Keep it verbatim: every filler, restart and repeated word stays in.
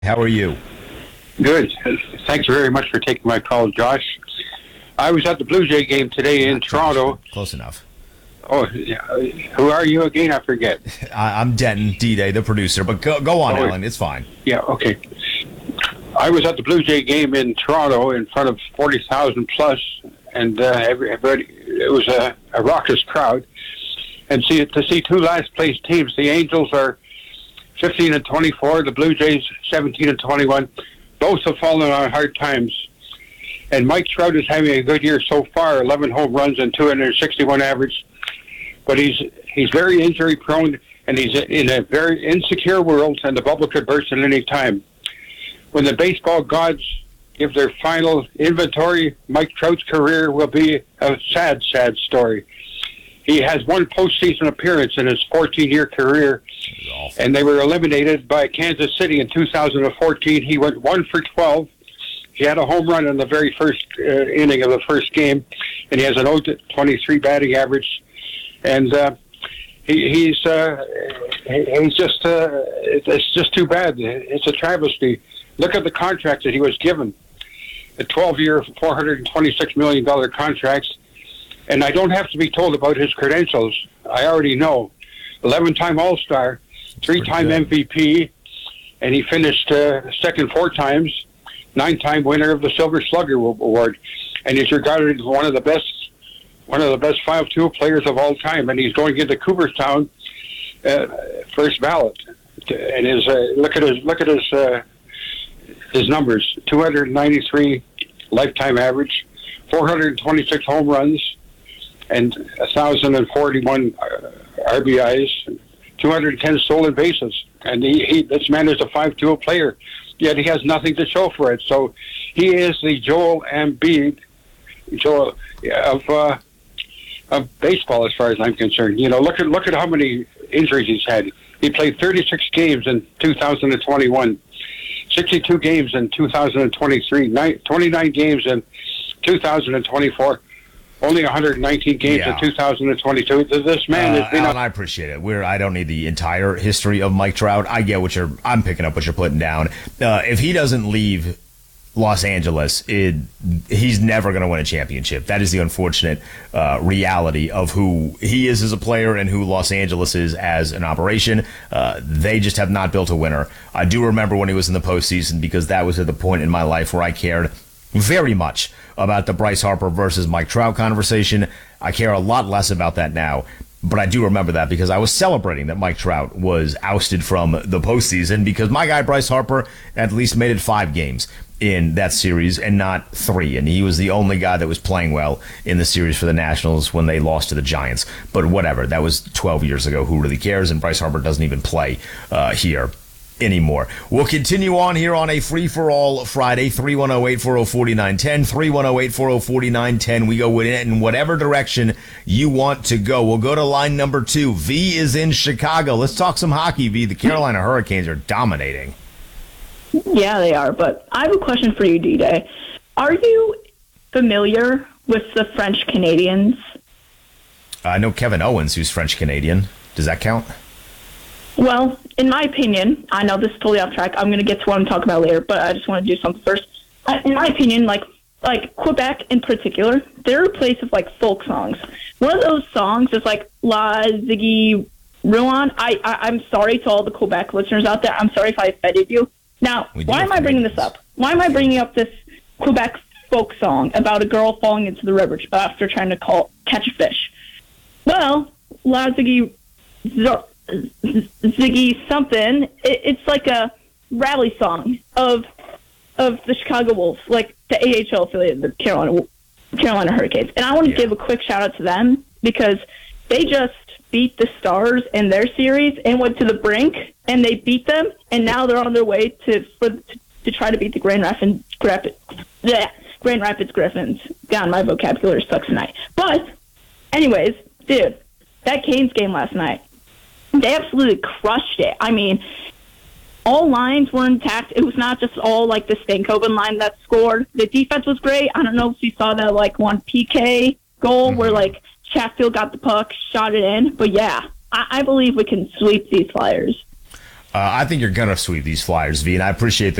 How are you? Good. Thanks very much for taking my call, Josh. I was at the Blue Jay game today in Not Toronto. Josh. Close enough. Oh, yeah. Who are you again? I forget. I, I'm Denton, D-Day, the producer, but go, go on, Oh, Alan. It's fine. Yeah, okay. I was at the Blue Jay game in Toronto in front of forty thousand plus, and uh, everybody, it was a, a raucous crowd. And see to see two last place teams, the Angels are fifteen and twenty-four, the Blue Jays seventeen and twenty-one. Both have fallen on hard times. And Mike Trout is having a good year so far, eleven home runs and two hundred sixty-one average. But he's he's very injury prone, and he's in a very insecure world, and the bubble could burst at any time. When the baseball gods give their final inventory, Mike Trout's career will be a sad, sad story. He has one postseason appearance in his fourteen-year career, and they were eliminated by Kansas City in two thousand fourteen. He went one for twelve. He had a home run in the very first uh, inning of the first game, and he has an oh twenty-three batting average. And uh, he, he's uh, he's just uh, it's just too bad. It's a travesty. Look at the contract that he was given: a twelve-year, four hundred twenty-six million dollar contracts. And I don't have to be told about his credentials. I already know. eleven-time All-Star, three-time M V P, and he finished uh, second four times, nine-time winner of the Silver Slugger Award. And he's regarded as one of the best, one of the best five-tool players of all time. And he's going into Cooperstown uh, first ballot. And his uh, look at his look at his uh, his numbers: two hundred ninety-three lifetime average, four hundred twenty-six home runs, and one thousand forty-one uh, R B Is, two hundred ten stolen bases. And he, he, this man is a five-tool player, yet he has nothing to show for it. So he is the Joel Embiid Joel, of, uh, of baseball, as far as I'm concerned. You know, look at look at how many injuries he's had. He played thirty-six games in two thousand twenty-one, sixty-two games in two thousand twenty-three, twenty-nine games in two thousand twenty-four. Only one hundred nineteen games Yeah. in two thousand twenty-two. This man Uh, has been. Alan, I appreciate it. We're I don't need the entire history of Mike Trout. I get what you're. I'm picking up what you're putting down. Uh, if he doesn't leave Los Angeles, it, he's never going to win a championship. That is the unfortunate uh, reality of who he is as a player and who Los Angeles is as an operation. Uh, they just have not built a winner. I do remember when he was in the postseason, because that was at the point in my life where I cared very much about the Bryce Harper versus Mike Trout conversation. I care a lot less about that now, but I do remember that because I was celebrating that Mike Trout was ousted from the postseason, because my guy Bryce Harper at least made it five games in that series and not three, and he was the only guy that was playing well in the series for the Nationals when they lost to the Giants. But whatever, that was twelve years ago. Who really cares? And Bryce Harper doesn't even play uh, here anymore. We'll continue on here on a free-for-all Friday. three one zero, eight four zero, four nine one zero, three one zero, eight four zero, four nine one zero. We go in it in whatever direction you want to go. We'll go to line number two. V is in Chicago. Let's talk some hockey, V. The Carolina Hurricanes are dominating. Yeah, they are. But I have a question for you, D-Day. Are you familiar with the French Canadians? I know Kevin Owens, who's French-Canadian. Does that count? Well, in my opinion, I know this is totally off track. I'm going to get to what I'm talking about later, but I just want to do something first. Uh, in my opinion, like like Quebec in particular, they're a place of like folk songs. One of those songs is like La Ziggy Rouen. I, I I'm sorry to all the Quebec listeners out there. I'm sorry if I offended you. Now, why am I bringing this up? Why am I bringing up this Quebec folk song about a girl falling into the river after trying to call, catch a fish? Well, La Ziggy Ziggy something. It, it's like a rally song of of the Chicago Wolves, like the A H L affiliate of the Carolina Carolina Hurricanes. And I want to yeah. give a quick shout out to them because they just beat the Stars in their series and went to the brink, and they beat them, and now they're on their way to for, to, to try to beat the Grand Rapids Rapids, yeah, Grand Rapids Griffins. God, my vocabulary sucks tonight. But anyways, dude, that Canes game last night, they absolutely crushed it. I mean, all lines were intact. It was not just all like the Stankoven line that scored. The defense was great. I don't know if you saw that like one P K goal mm-hmm. where like Chatfield got the puck, shot it in. But yeah, I, I believe we can sweep these Flyers. Uh, I think you're going to sweep these Flyers, V, and I appreciate the